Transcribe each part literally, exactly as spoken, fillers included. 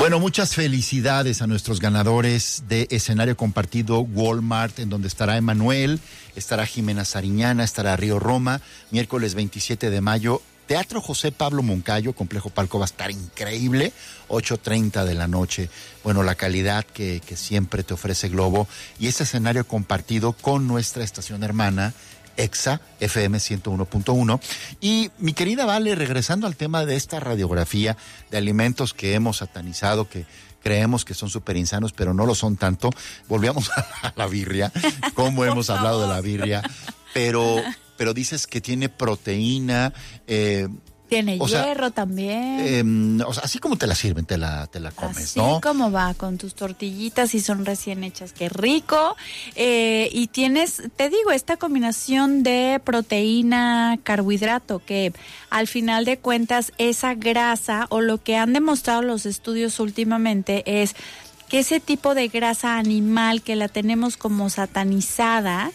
Bueno, muchas felicidades a nuestros ganadores de escenario compartido Walmart, en donde estará Emanuel, estará Jimena Sariñana, estará Río Roma, miércoles veintisiete de mayo, Teatro José Pablo Moncayo, Complejo Palco, va a estar increíble, ocho treinta de la noche. Bueno, la calidad que, que siempre te ofrece Globo y ese escenario compartido con nuestra estación hermana, Exa F M ciento uno punto uno. Y mi querida Vale, regresando al tema de esta radiografía de alimentos que hemos satanizado, que creemos que son súper insanos, pero no lo son tanto, volvíamos a la birria, cómo hemos hablado de la birria, pero, pero dices que tiene proteína, eh, tiene o hierro sea, también. Eh, o sea, así como te la sirven, te la, te la comes, así ¿no? Así como va, con tus tortillitas y son recién hechas, qué rico. Eh, y tienes, te digo, esta combinación de proteína, carbohidrato, que al final de cuentas esa grasa, o lo que han demostrado los estudios últimamente, es que ese tipo de grasa animal que la tenemos como satanizada,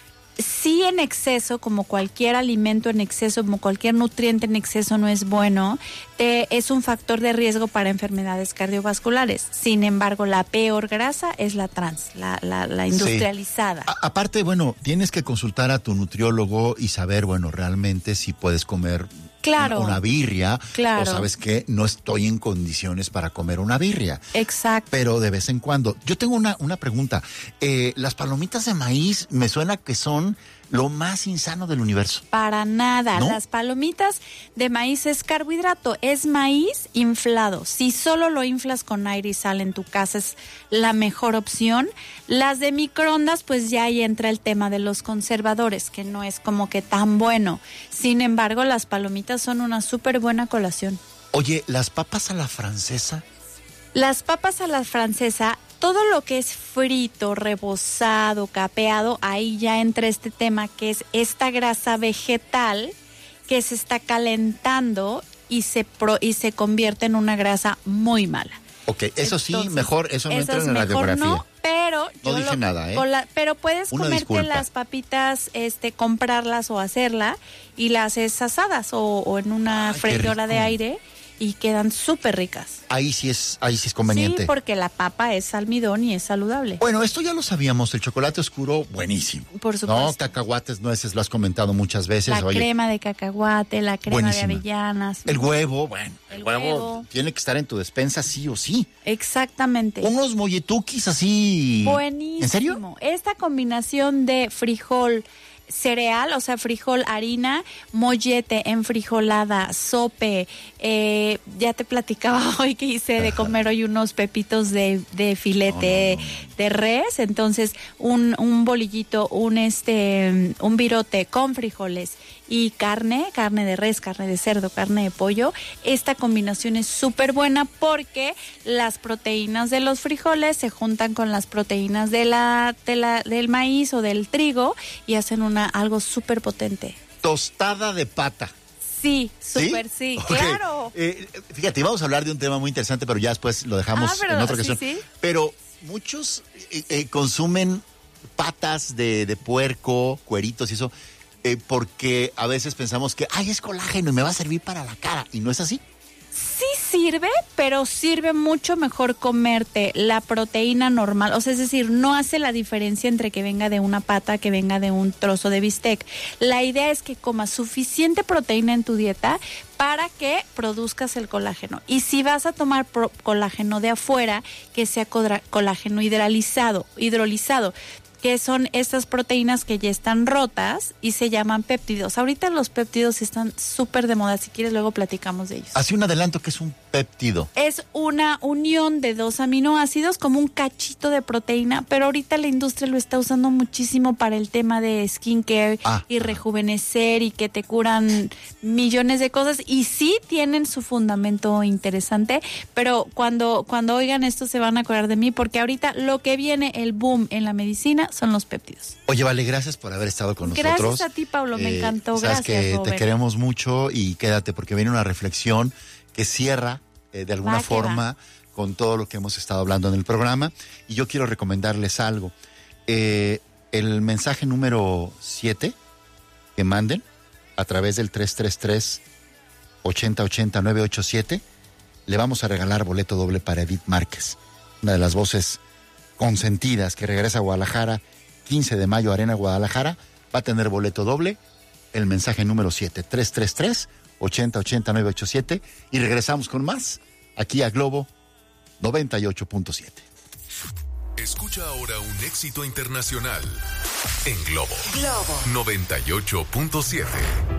sí en exceso, como cualquier alimento en exceso, como cualquier nutriente en exceso no es bueno, te, es un factor de riesgo para enfermedades cardiovasculares. Sin embargo, la peor grasa es la trans, la, la, la industrializada. Sí. A, aparte, bueno, tienes que consultar a tu nutriólogo y saber, bueno, realmente si puedes comer claro, una birria, claro. o sabes que no estoy en condiciones para comer una birria. Exacto. Pero de vez en cuando. Yo tengo una, una pregunta. Eh, las palomitas de maíz me suena que son lo más insano del universo. Para nada. ¿No? Las palomitas de maíz es carbohidrato, es maíz inflado. Si solo lo inflas con aire y sal en tu casa es la mejor opción. Las de microondas, pues ya ahí entra el tema de los conservadores, que no es como que tan bueno. Sin embargo, las palomitas son una súper buena colación. Oye, ¿las papas a la francesa? Las papas a la francesa, todo lo que es frito, rebozado, capeado, ahí ya entra este tema que es esta grasa vegetal que se está calentando y se pro, y se convierte en una grasa muy mala. Ok, eso sí, Entonces, mejor, eso no entra en la mejor radiografía. No, pero no yo dije lo, nada, ¿eh? La, pero puedes Una comerte disculpa. las papitas, este, comprarlas o hacerla y las haces asadas o, o en una Ay, freidora de aire y quedan súper ricas. Ahí sí es, ahí sí es conveniente. Sí, porque la papa es almidón y es saludable. Bueno, esto ya lo sabíamos, el chocolate oscuro, buenísimo. Por supuesto. No, cacahuates, nueces, lo has comentado muchas veces. La Oye, crema de cacahuate, la crema buenísima. de avellanas. El huevo, bueno, el, El huevo, huevo. tiene que estar en tu despensa sí o sí. Exactamente. Unos molletuquis así. Buenísimo. ¿En serio? Esta combinación de frijol, cereal, o sea, frijol, harina, mollete, enfrijolada, sope, eh, ya te platicaba hoy que hice de comer hoy unos pepitos de, de filete no, no, no. de res, entonces un, un bolillito, un este, un virote con frijoles y carne, carne de res, carne de cerdo, carne de pollo. Esta combinación es súper buena porque las proteínas de los frijoles se juntan con las proteínas de la, de la, del maíz o del trigo y hacen una algo súper potente. Tostada de pata. Sí, súper sí, sí okay. Claro. Eh, fíjate, vamos a hablar de un tema muy interesante, pero ya después lo dejamos ah, pero, en otra ocasión. Sí, sí. Pero muchos eh, eh, consumen patas de, de puerco, cueritos y eso, eh, porque a veces pensamos que, ay, es colágeno y me va a servir para la cara, y no es así. Sí sirve, pero sirve mucho mejor comerte la proteína normal. O sea, es decir, no hace la diferencia entre que venga de una pata, que venga de un trozo de bistec. La idea es que comas suficiente proteína en tu dieta para que produzcas el colágeno. Y si vas a tomar pro- colágeno de afuera, que sea codra- colágeno hidrolizado, hidrolizado. que son estas proteínas que ya están rotas y se llaman péptidos. Ahorita los péptidos están súper de moda, si quieres luego platicamos de ellos. Hace un adelanto que es un péptido. Es una unión de dos aminoácidos como un cachito de proteína, pero ahorita la industria lo está usando muchísimo para el tema de skincare ah, y rejuvenecer y que te curan millones de cosas y sí tienen su fundamento interesante, pero cuando, cuando oigan esto se van a acordar de mí porque ahorita lo que viene, el boom en la medicina son los péptidos. Oye, Vale, gracias por haber estado con gracias nosotros. Gracias a ti, Pablo, me eh, encantó. Sabes gracias, que Robert. Te queremos mucho y quédate porque viene una reflexión que cierra eh, de alguna va, forma con todo lo que hemos estado hablando en el programa y yo quiero recomendarles algo. Eh, el mensaje número siete que manden a través del tres tres tres, ocho cero ocho cero, nueve ocho siete le vamos a regalar boleto doble para Edith Márquez, una de las voces consentidas que regresa a Guadalajara, quince de mayo, Arena Guadalajara, va a tener boleto doble, el mensaje número siete, tres tres tres, ocho cero ocho cero, nueve ocho siete, y regresamos con más, aquí a Globo noventa y ocho punto siete. Escucha ahora un éxito internacional en Globo, Globo noventa y ocho punto siete.